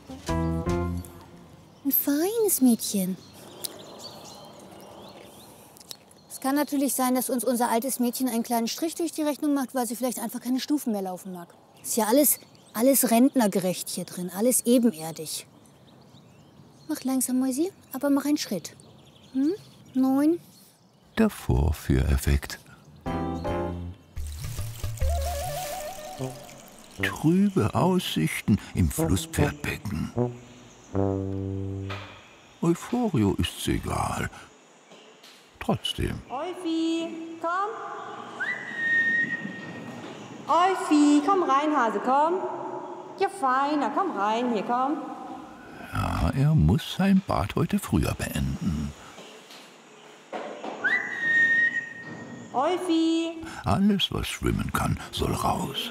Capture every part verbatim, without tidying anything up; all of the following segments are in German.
Ein feines Mädchen. Es kann natürlich sein, dass uns unser altes Mädchen einen kleinen Strich durch die Rechnung macht, weil sie vielleicht einfach keine Stufen mehr laufen mag. Ist ja alles, alles rentnergerecht hier drin, alles ebenerdig. Mach langsam, Mäusi, aber mach einen Schritt. Hm? Neun. Der Vorführeffekt. Trübe Aussichten im Flusspferdbecken. Euphorio ist's egal. Trotzdem. Eufi, komm. Eufi, komm rein, Hase, komm. Ja, feiner, komm rein, hier, komm. Ja, er muss sein Bad heute früher beenden. Eufi. Alles, was schwimmen kann, soll raus.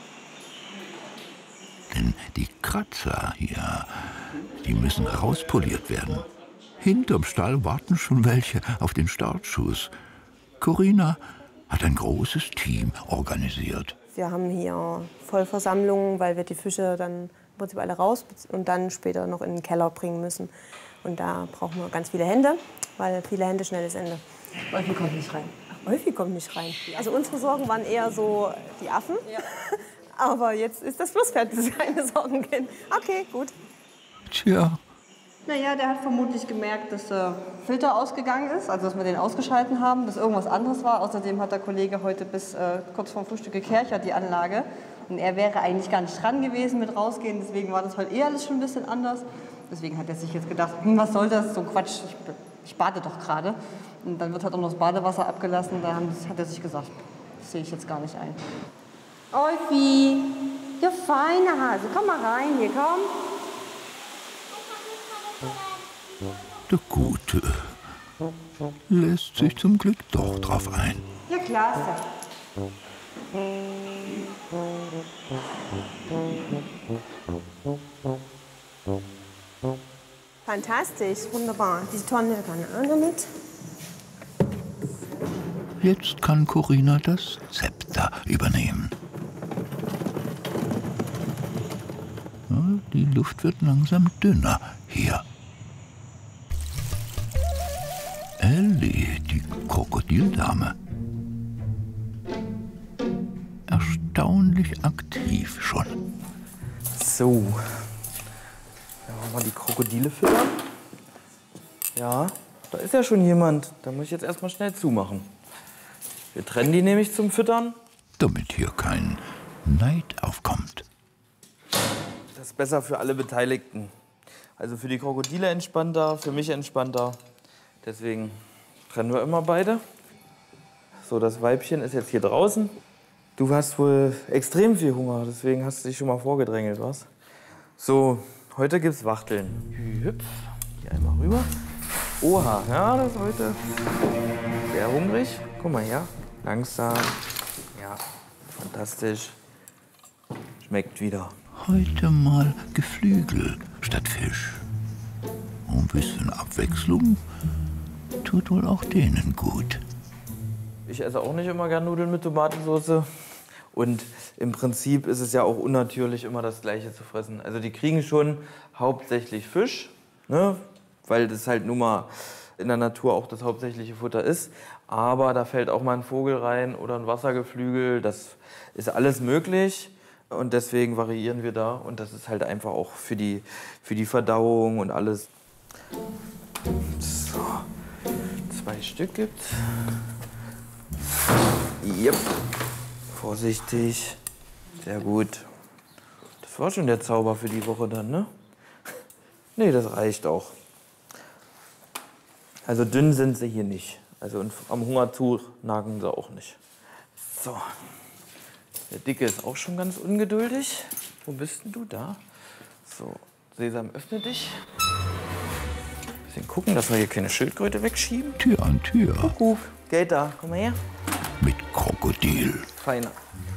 Denn die Kratzer hier, die müssen rauspoliert werden. Hinterm Stall warten schon welche auf den Startschuss. Corinna hat ein großes Team organisiert. Wir haben hier Vollversammlungen, weil wir die Fische dann im Prinzip alle raus und dann später noch in den Keller bringen müssen. Und da brauchen wir ganz viele Hände, weil viele Hände, schnelles Ende. Eufi kommt nicht rein. Ach, Eufi kommt nicht rein. Also unsere Sorgen waren eher so die Affen. Ja. Aber jetzt ist das Flusspferd, das keine Sorgen kennt. Okay, gut. Tja. Naja, der hat vermutlich gemerkt, dass der Filter ausgegangen ist, also dass wir den ausgeschalten haben, dass irgendwas anderes war. Außerdem hat der Kollege heute bis äh, kurz vorm Frühstück gekerchert, die Anlage. Und er wäre eigentlich gar nicht dran gewesen mit rausgehen, deswegen war das heute eh alles schon ein bisschen anders. Deswegen hat er sich jetzt gedacht, hm, was soll das, so Quatsch, ich, ich bade doch gerade. Und dann wird halt auch noch das Badewasser abgelassen, da haben, hat er sich gesagt, das sehe ich jetzt gar nicht ein. Eufi, ja feine Hase, komm mal rein hier, komm. Der Gute lässt sich zum Glück doch drauf ein. Ja, klasse. Fantastisch, wunderbar. Die Tonne kann auch noch mit. Jetzt kann Corinna das Zepter übernehmen. Ja, die Luft wird langsam dünner hier. Ellie, die Krokodildame. Erstaunlich aktiv schon. So. Dann wollen wir die Krokodile füttern. Ja, da ist ja schon jemand. Da muss ich jetzt erstmal schnell zumachen. Wir trennen die nämlich zum Füttern. Damit hier kein Neid aufkommt. Das ist besser für alle Beteiligten. Also für die Krokodile entspannter, für mich entspannter. Deswegen trennen wir immer beide. So, das Weibchen ist jetzt hier draußen. Du hast wohl extrem viel Hunger, deswegen hast du dich schon mal vorgedrängelt, was? So, heute gibt's Wachteln. Hüpf, hier einmal rüber. Oha, ja, das ist heute sehr hungrig. Guck mal her, langsam. Ja, fantastisch. Schmeckt wieder. Heute mal Geflügel statt Fisch. Ein bisschen Abwechslung tut wohl auch denen gut. Ich esse auch nicht immer gern Nudeln mit Tomatensauce. Und im Prinzip ist es ja auch unnatürlich, immer das Gleiche zu fressen. Also die kriegen schon hauptsächlich Fisch, ne? Weil das halt nun mal in der Natur auch das hauptsächliche Futter ist. Aber da fällt auch mal ein Vogel rein oder ein Wassergeflügel. Das ist alles möglich. Und deswegen variieren wir da. Und das ist halt einfach auch für die, für die Verdauung und alles. So, zwei Stück gibt's. Yep. Vorsichtig. Sehr gut. Das war schon der Zauber für die Woche dann, ne? Nee, das reicht auch. Also dünn sind sie hier nicht. Also am Hungertuch nagen sie auch nicht. So. Der Dicke ist auch schon ganz ungeduldig. Wo bist denn du da? So, Sesam, öffne dich. Bisschen gucken, dass wir hier keine Schildkröte wegschieben. Tür an Tür. Kuckuck. Gator, komm mal her. Mit Krokodil. Feiner.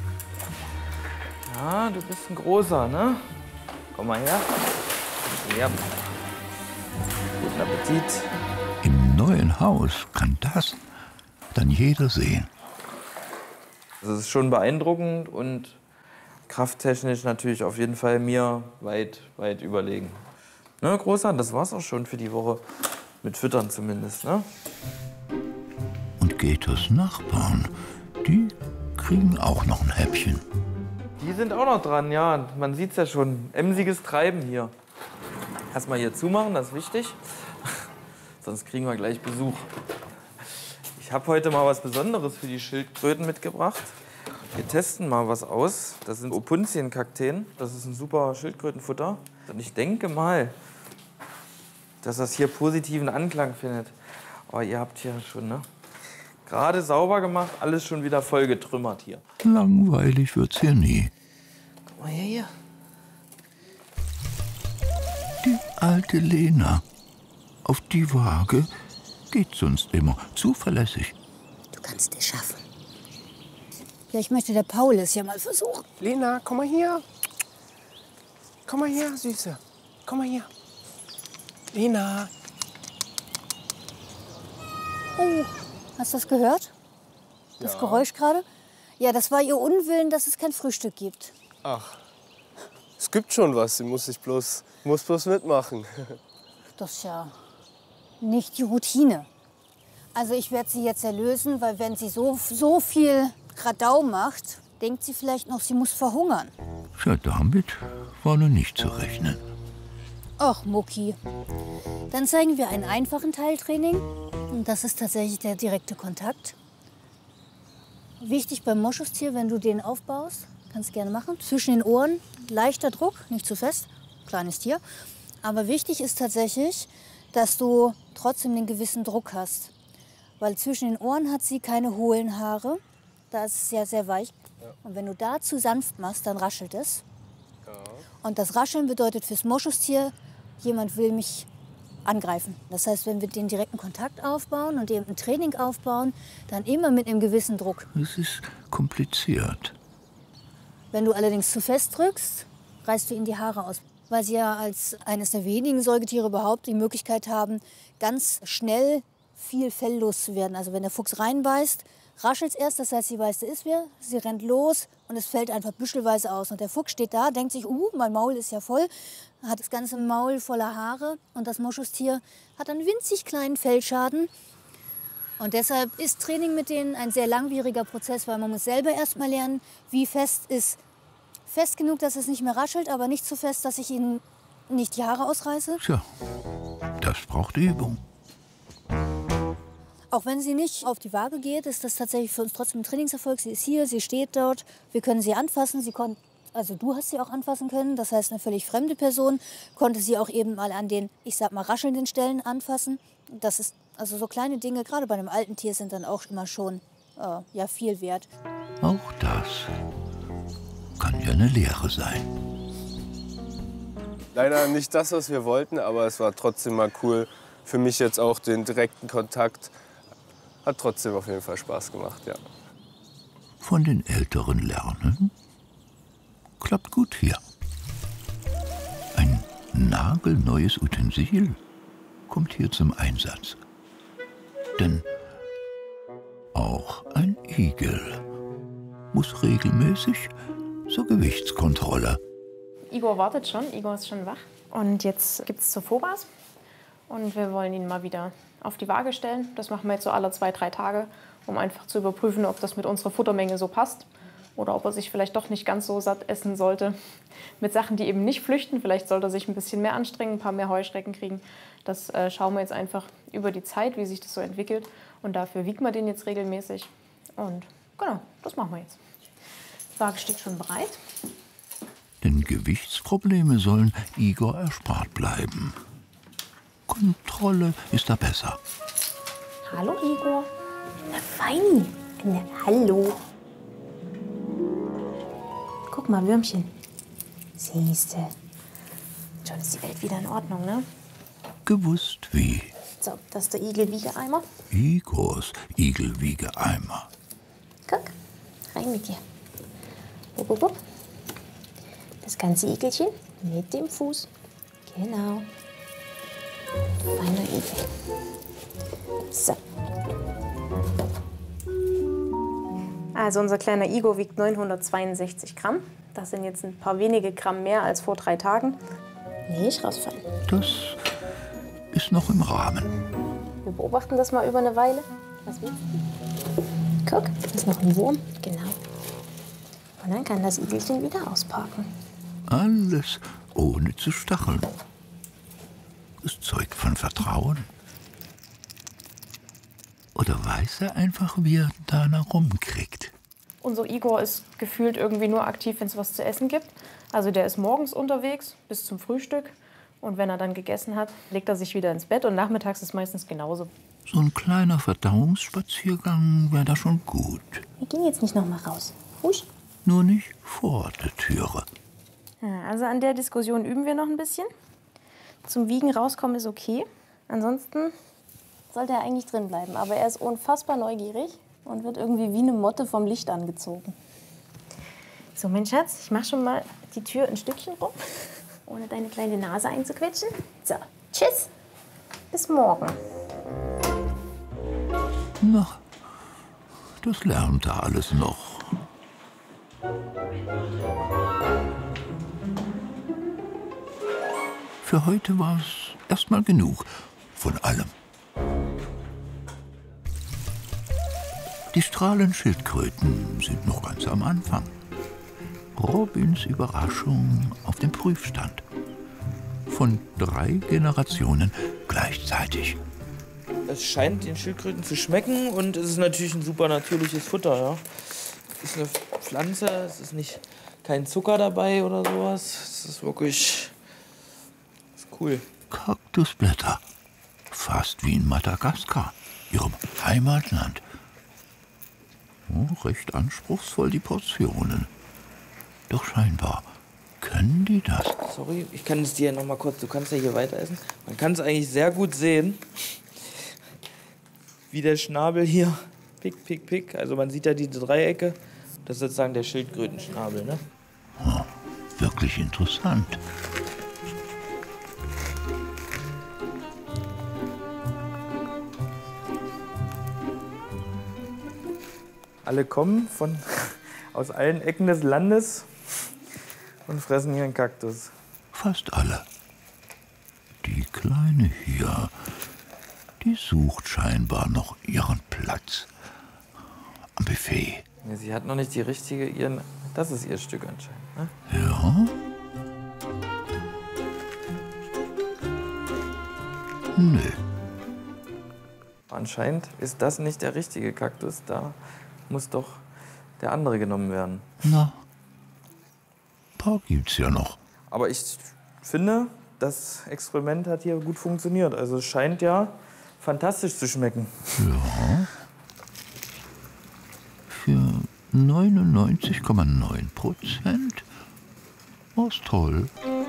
Ja, du bist ein großer, ne? Komm mal her. Ja. Guten Appetit. Im neuen Haus kann das dann jeder sehen. Das ist schon beeindruckend und krafttechnisch natürlich auf jeden Fall mir weit, weit überlegen. Ne, Großer, das war's auch schon für die Woche. Mit Füttern zumindest, ne? Und Gatos Nachbarn, die kriegen auch noch ein Häppchen. Die sind auch noch dran, ja. Man sieht's ja schon. Emsiges Treiben hier. Erstmal hier zumachen, das ist wichtig. Sonst kriegen wir gleich Besuch. Ich habe heute mal was Besonderes für die Schildkröten mitgebracht. Wir testen mal was aus. Das sind Opuntienkakteen. Das ist ein super Schildkrötenfutter. Und ich denke mal, dass das hier positiven Anklang findet. Oh, ihr habt hier schon, ne? Gerade sauber gemacht, alles schon wieder voll getrümmert hier. Langweilig wird's hier nie. Guck mal her, hier. Die alte Lena. Auf die Waage geht sonst immer. Zuverlässig. Du kannst es schaffen. Vielleicht möchte der Paul es ja mal versuchen. Lena, komm mal hier. Komm mal her, Süße. Komm mal hier. Lena. Oh, hast du das gehört? Das Ja. Geräusch gerade? Ja, das war ihr Unwillen, dass es kein Frühstück gibt. Ach, es gibt schon was. Sie muss sich bloß, muss bloß mitmachen. Das ist ja nicht die Routine. Also ich werde sie jetzt erlösen, weil wenn sie so, so viel Radau macht, denkt sie vielleicht noch, sie muss verhungern. Tja, damit war nun nicht zu rechnen. Ach, Mucki. Dann zeigen wir einen einfachen Teiltraining. Und das ist tatsächlich der direkte Kontakt. Wichtig beim Moschustier, wenn du den aufbaust, kannst du gerne machen. Zwischen den Ohren, leichter Druck, nicht zu fest, kleines Tier. Aber wichtig ist tatsächlich, dass du trotzdem einen gewissen Druck hast. Weil zwischen den Ohren hat sie keine hohlen Haare. Da ist es sehr, sehr weich. Ja. Und wenn du da zu sanft machst, dann raschelt es. Ja. Und das Rascheln bedeutet fürs Moschustier, jemand will mich angreifen. Das heißt, wenn wir den direkten Kontakt aufbauen und eben ein Training aufbauen, dann immer mit einem gewissen Druck. Es ist kompliziert. Wenn du allerdings zu fest drückst, reißt du ihnen die Haare aus. Weil sie ja als eines der wenigen Säugetiere überhaupt die Möglichkeit haben, ganz schnell viel Fell loszuwerden. Also wenn der Fuchs reinbeißt, raschelt es erst, das heißt, sie weiß, da ist wer, sie rennt los und es fällt einfach büschelweise aus. Und der Fuchs steht da, denkt sich, uh, mein Maul ist ja voll, hat das ganze Maul voller Haare und das Moschustier hat einen winzig kleinen Fellschaden. Und deshalb ist Training mit denen ein sehr langwieriger Prozess, weil man muss selber erst mal lernen, wie fest ist. Fest genug, dass es nicht mehr raschelt, aber nicht so fest, dass ich ihnen nicht die Haare ausreiße. Tja, das braucht Übung. Auch wenn sie nicht auf die Waage geht, ist das tatsächlich für uns trotzdem ein Trainingserfolg. Sie ist hier, sie steht dort, wir können sie anfassen. Sie kon also du hast sie auch anfassen können, das heißt eine völlig fremde Person konnte sie auch eben mal an den, ich sag mal, raschelnden Stellen anfassen. Das ist, also so kleine Dinge, gerade bei einem alten Tier, sind dann auch immer schon äh, ja, viel wert. Auch das kann ja eine Lehre sein. Leider nicht das, was wir wollten, aber es war trotzdem mal cool. Für mich jetzt auch den direkten Kontakt. Hat trotzdem auf jeden Fall Spaß gemacht, ja. Von den Älteren lernen? Klappt gut hier. Ein nagelneues Utensil kommt hier zum Einsatz. Denn auch ein Igel muss regelmäßig zur Gewichtskontrolle. Igor wartet schon, Igor ist schon wach. Und jetzt gibt es Zofobas. Und wir wollen ihn mal wieder auf die Waage stellen. Das machen wir jetzt so alle zwei, drei Tage, um einfach zu überprüfen, ob das mit unserer Futtermenge so passt. Oder ob er sich vielleicht doch nicht ganz so satt essen sollte. Mit Sachen, die eben nicht flüchten. Vielleicht sollte er sich ein bisschen mehr anstrengen, ein paar mehr Heuschrecken kriegen. Das äh, schauen wir jetzt einfach über die Zeit, wie sich das so entwickelt. Und dafür wiegen wir den jetzt regelmäßig. Und genau, das machen wir jetzt. Die Waage steht schon bereit. Denn Gewichtsprobleme sollen Igor erspart bleiben. Kontrolle ist da besser. Hallo Igor. Na feini. Na, hallo. Guck mal, Würmchen. Siehste. Schon ist die Welt wieder in Ordnung, ne? Gewusst wie. So, das ist der Igel-Wiegeeimer. Igors Igel-Wiegeeimer. Guck, rein mit dir. Wupp, wupp, wupp. Das ganze Igelchen mit dem Fuß. Genau. Feiner Igel. So. Also unser kleiner Igor wiegt neunhundertzweiundsechzig Gramm. Das sind jetzt ein paar wenige Gramm mehr als vor drei Tagen. Nicht rausfallen. Das ist noch im Rahmen. Wir beobachten das mal über eine Weile. Was willst du? Guck, da ist noch ein Wurm. Genau. Und dann kann das Igelchen wieder ausparken. Alles ohne zu stacheln. Das zeugt von Vertrauen. Oder weiß er einfach, wie er da rumkriegt? Unser Igor ist gefühlt irgendwie nur aktiv, wenn es was zu essen gibt. Also der ist morgens unterwegs bis zum Frühstück. Und wenn er dann gegessen hat, legt er sich wieder ins Bett. Und nachmittags ist meistens genauso. So ein kleiner Verdauungsspaziergang wäre da schon gut. Wir gehen jetzt nicht noch mal raus. Husch. Nur nicht vor der Türe. Ja, also an der Diskussion üben wir noch ein bisschen. Zum Wiegen rauskommen ist okay. Ansonsten sollte er eigentlich drin bleiben. Aber er ist unfassbar neugierig und wird irgendwie wie eine Motte vom Licht angezogen. So, mein Schatz, ich mach schon mal die Tür ein Stückchen rum, ohne deine kleine Nase einzuquetschen. So, tschüss. Bis morgen. Na, das lernt er alles noch. Für heute war es erstmal genug von allem. Die Strahlenschildkröten sind noch ganz am Anfang. Robins Überraschung auf dem Prüfstand. Von drei Generationen gleichzeitig. Es scheint den Schildkröten zu schmecken und es ist natürlich ein super natürliches Futter. Ja. Es ist eine Pflanze, es ist nicht kein Zucker dabei oder sowas. Es ist wirklich ist cool. Kaktusblätter, fast wie in Madagaskar, ihrem Heimatland. Oh, recht anspruchsvoll die Portionen. Doch scheinbar können die das. Sorry, ich kann es dir noch mal kurz, du kannst ja hier weiter essen. Man kann es eigentlich sehr gut sehen, wie der Schnabel hier, pick, pick, pick. Also man sieht ja diese Dreiecke, das ist sozusagen der Schildkrötenschnabel. Ne? Oh, wirklich interessant. Alle kommen von, aus allen Ecken des Landes und fressen hier einen Kaktus. Fast alle. Die Kleine hier, die sucht scheinbar noch ihren Platz am Buffet. Ja, sie hat noch nicht die richtige, ihren, das ist ihr Stück anscheinend. Ne? Ja? Nö. Anscheinend ist das nicht der richtige Kaktus, da muss doch der andere genommen werden. Na, ein paar gibt's ja noch. Aber ich finde, das Experiment hat hier gut funktioniert. Also es scheint ja fantastisch zu schmecken. Ja. Für neunundneunzig Komma neun Prozent war's toll.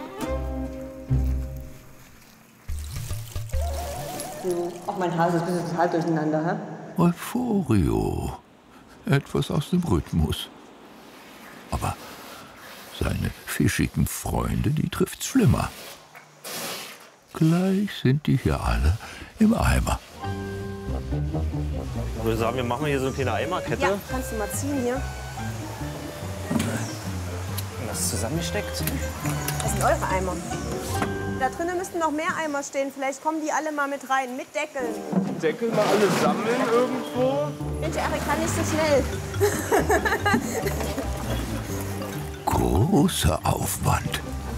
Auch mein Hase ist ein bisschen total durcheinander, hä? Euphorio. Etwas aus dem Rhythmus. Aber seine fischigen Freunde, die trifft's schlimmer. Gleich sind die hier alle im Eimer. Ich würde sagen, wir machen hier so eine kleine Eimerkette. Ja, kannst du mal ziehen hier. Wenn das zusammengesteckt. Das sind eure Eimer. Da drinnen müssten noch mehr Eimer stehen. Vielleicht kommen die alle mal mit rein, mit Deckeln. Deckel mal alle sammeln irgendwo. Mensch, Erik, kann nicht so schnell. Großer Aufwand.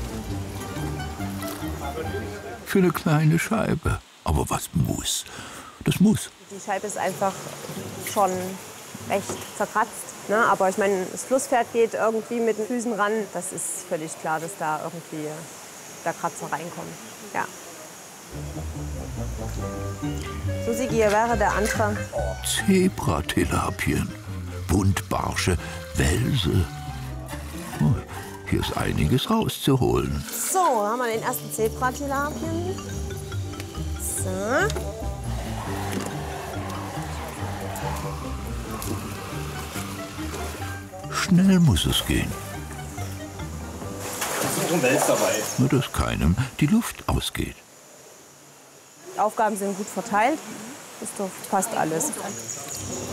Für eine kleine Scheibe. Aber was muss? Das muss. Die Scheibe ist einfach schon recht zerkratzt. Ne? Aber ich meine, das Flusspferd geht irgendwie mit den Füßen ran. Das ist völlig klar, dass da irgendwie der Kratzer reinkommt. Ja. So, Sigi, hier wäre der andere. Zebratilapien, Buntbarsche, Welse. Oh, hier ist einiges rauszuholen. So, haben wir den ersten Zebratilapien. So. Schnell muss es gehen. Da ist noch ein Wels dabei. Nur dass keinem die Luft ausgeht. Die Aufgaben sind gut verteilt. Das ist doch fast alles.